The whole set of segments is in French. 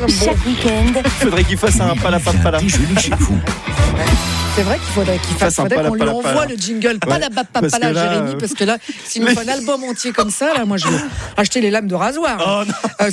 Chaque week-end. Il faudrait qu'il fasse un palapapala. Déjeuner chez vous. C'est vrai qu'il faudrait qu'il fasse. un Faudrait qu'on lui palapapala. envoie le jingle palapapala, là, Jérémy, parce que là, s'il nous fait un album entier comme ça, là, moi, je vais acheter les lames de rasoir. Oh non.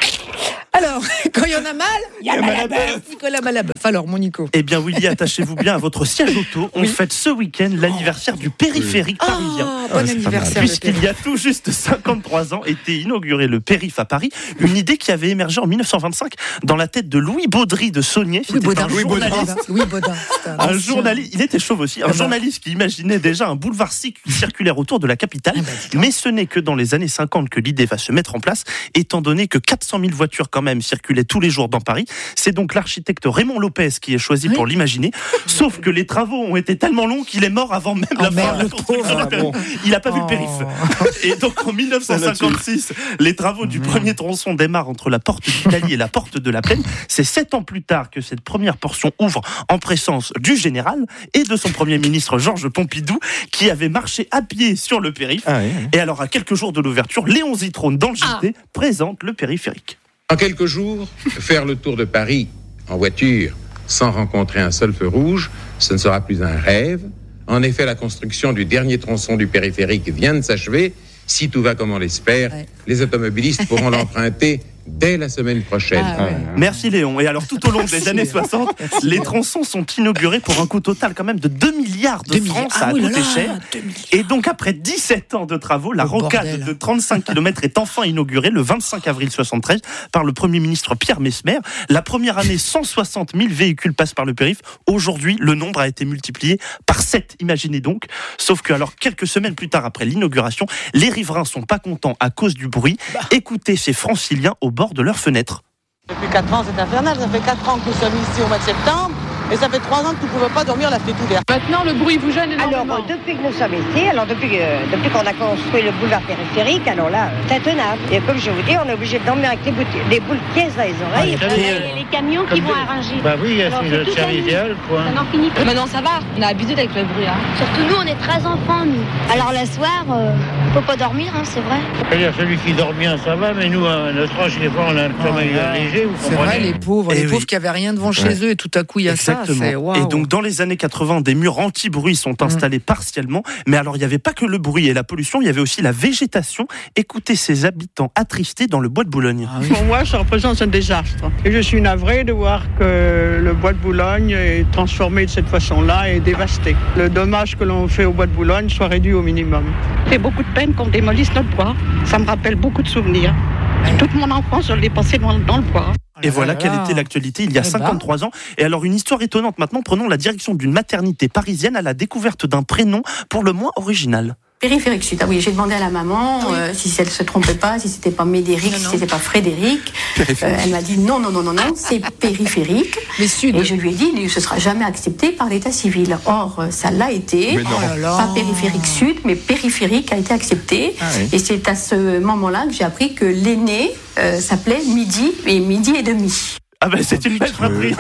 Alors, quand il y en a mal, il y a Malabeuf. Nicolas Malabeuf. Alors, mon Nico. Eh bien, Willy, attachez-vous bien à votre siège auto. On fête ce week-end l'anniversaire du périphérique parisien. Bon anniversaire. Puisqu'il y a tout juste 53 ans était inauguré le périph' à Paris, une idée qui avait émergé en 1925 dans la tête de Louis Baudry de Saunier. Louis Baudin. Louis Baudin. Un journaliste, il était chauve aussi, un journaliste qui imaginait déjà un boulevard circulaire autour de la capitale. Mais ce n'est que dans les années 50 que l'idée va se mettre en place, étant donné que 400 000 voitures quand même circulaient tous les jours dans Paris. C'est donc l'architecte Raymond Lopez qui est choisi pour l'imaginer. Sauf que les travaux ont été tellement longs qu'il est mort avant même la fin de la construction du périph'. Il n'a pas vu le périph'. Et donc en 1956, les travaux du premier tronçon démarrent entre la porte d'Italie et la porte de la Plaine. C'est 7 ans plus tard que cette première portion ouvre en présence du général et de son premier ministre Georges Pompidou, qui avait marché à pied sur le périph'. Et alors à quelques jours de l'ouverture, Léon Zitrone dans le JT présente le périphérique. En quelques jours, faire le tour de Paris en voiture sans rencontrer un seul feu rouge, ce ne sera plus un rêve. En effet, la construction du dernier tronçon du périphérique vient de s'achever. Si tout va comme on l'espère, les automobilistes pourront l'emprunter dès la semaine prochaine. Merci Léon. Et alors tout au long des années 60, les tronçons sont inaugurés pour un coût total quand même de 2 milliards de francs. Ça a coûté cher. Et donc après 17 ans de travaux, la rocade de 35 km est enfin inaugurée le 25 avril 73 par le Premier ministre Pierre Messmer. La première année, 160 000 véhicules passent par le périph'. Aujourd'hui, le nombre a été multiplié par 7. Imaginez donc. Sauf que alors quelques semaines plus tard après l'inauguration, les riverains sont pas contents à cause du bruit. Écoutez ces franciliens au bord de leurs fenêtres. Depuis 4 ans, c'est infernal. Ça fait 4 ans que nous sommes ici au mois de septembre. Et ça fait 3 ans que nous ne pouvons pas dormir la tête ouverte. Maintenant, le bruit vous gêne énormément. Alors, depuis que nous sommes ici, depuis qu'on a construit le boulevard périphérique, alors là, c'est intenable. Et comme je vous dis, on est obligé de dormir avec des boules pièces dans les oreilles. Les camions qui vont arranger. Bah oui, c'est le service idéal, quoi. Ça n'en finit plus. Maintenant, ça va. On a habitué avec le bruit. Surtout nous, on est 13 enfants, nous. Alors le soir, on peut pas dormir, c'est vrai. C'est-à-dire, celui qui dort bien, ça va, mais nous, à notre âge, des fois, on a un sommeil léger, vous C'est vrai, comprenez. les pauvres qui avaient rien devant chez eux, et tout à coup, il y a ça. C'est waouh. Et donc, dans les années 80, des murs anti-bruit sont installés partiellement. Mais alors, il n'y avait pas que le bruit et la pollution, il y avait aussi la végétation. Écoutez ces habitants attristés dans le bois de Boulogne. Pour moi, ça représente un désastre. Et je suis navré de voir que le bois de Boulogne est transformé de cette façon-là et dévasté. Le dommage que l'on fait au bois de Boulogne soit réduit au minimum. Ça fait beaucoup de peine qu'on démolisse notre bois. Ça me rappelle beaucoup de souvenirs. Toute mon enfance, je l'ai passée dans le bois. Et voilà quelle était l'actualité il y a 53 ans. Et alors une histoire étonnante maintenant, prenons la direction d'une maternité parisienne à la découverte d'un prénom pour le moins original. Périphérique Sud. Ah oui, j'ai demandé à la maman si elle se trompait pas, si c'était pas Médéric, si c'était pas Frédéric. Elle m'a dit non, c'est périphérique. Mais Sud. Et je lui ai dit, ce sera jamais accepté par l'état civil. Or, ça l'a été. Pas périphérique Sud, mais périphérique a été accepté. Et c'est à ce moment-là que j'ai appris que l'aîné s'appelait Midi et Midi et demi. Ah ben c'est une belle fratrie,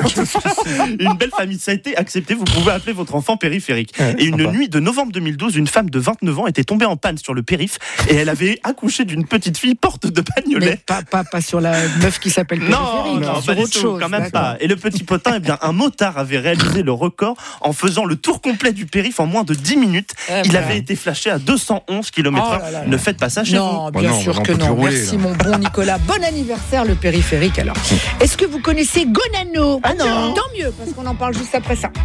une belle famille. Ça a été accepté, vous pouvez appeler votre enfant périphérique. Et une nuit de novembre 2012, une femme de 29 ans était tombée en panne sur le périph' et elle avait accouché d'une petite fille porte de bagnolet. Mais pas sur la meuf qui s'appelle périphérique. Non, sur autre chose, quand même pas. Et le petit potin, un motard avait réalisé le record en faisant le tour complet du périph' en moins de 10 minutes. Il avait été flashé à 211 km/h. Ne faites pas ça chez vous. Non, bien sûr que non. Merci mon bon Nicolas. Bon anniversaire le périphérique alors. Est-ce que vous connaissez Gonano? Ah non. Tant mieux, parce qu'on en parle juste après ça.